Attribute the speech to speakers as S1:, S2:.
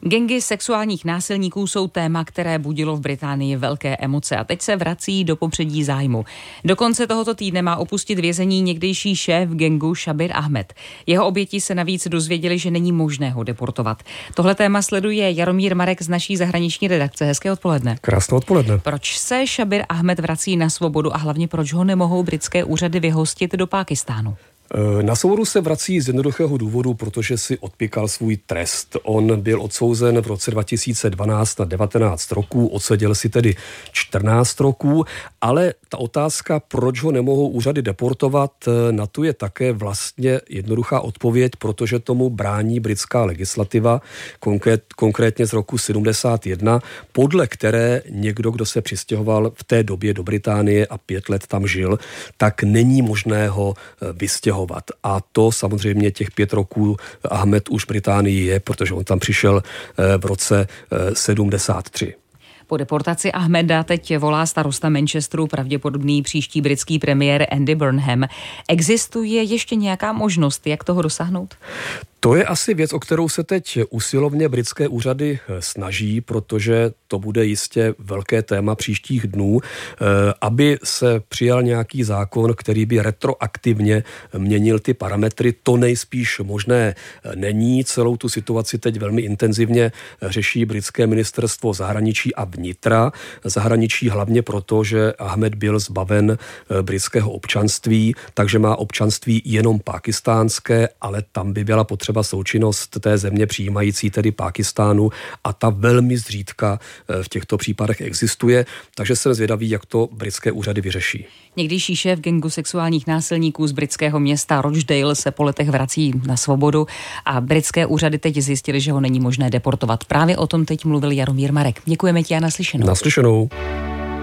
S1: Gangy sexuálních násilníků jsou téma, které budilo v Británii velké emoce a teď se vrací do popředí zájmu. Do konce tohoto týdne má opustit vězení někdejší šéf gangu Shabir Ahmed. Jeho oběti se navíc dozvěděli, že není možné ho deportovat. Tohle téma sleduje Jaromír Marek z naší zahraniční redakce. Hezké odpoledne.
S2: Krásné odpoledne.
S1: Proč se Shabir Ahmed vrací na svobodu a hlavně proč ho nemohou britské úřady vyhostit do Pákistánu?
S2: Na svobodu se vrací z jednoduchého důvodu, protože si odpíkal svůj trest. On byl odsouzen v roce 2012 na 19 roků, odseděl si tedy 14 roků, ale ta otázka, proč ho nemohou úřady deportovat, na to je také vlastně jednoduchá odpověď, protože tomu brání britská legislativa, konkrétně z roku 71, podle které někdo, kdo se přistěhoval v té době do Británie a 5 let tam žil, tak není možné ho vystěhovat. A to samozřejmě těch 5 roků Ahmed už v Británii je, protože on tam přišel v roce 73.
S1: Po deportaci Ahmeda teď volá starosta Manchesteru, pravděpodobný příští britský premiér Andy Burnham. Existuje ještě nějaká možnost, jak toho dosáhnout?
S2: To je asi věc, o kterou se teď usilovně britské úřady snaží, protože to bude jistě velké téma příštích dnů, aby se přijal nějaký zákon, který by retroaktivně měnil ty parametry. To nejspíš možné není. Celou tu situaci teď velmi intenzivně řeší britské ministerstvo zahraničí a vnitra. Zahraničí hlavně proto, že Ahmed byl zbaven britského občanství, takže má občanství jenom pákistánské, ale tam by byla potřeba součinnost té země přijímající, tedy Pákistánu, a ta velmi zřídka v těchto případech existuje, takže jsem zvědavý, jak to britské úřady vyřeší.
S1: Někdejší šéf gangu sexuálních násilníků z britského města Rochdale se po letech vrací na svobodu a britské úřady teď zjistili, že ho není možné deportovat. Právě o tom teď mluvil Jaromír Marek. Děkujeme ti a naslyšenou.
S2: Naslyšenou.